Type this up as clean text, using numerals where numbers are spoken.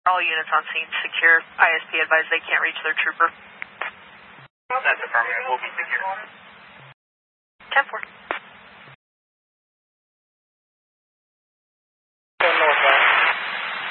All units on scene secure. ISP advised they can't reach their trooper. That's affirmative. We'll be secure.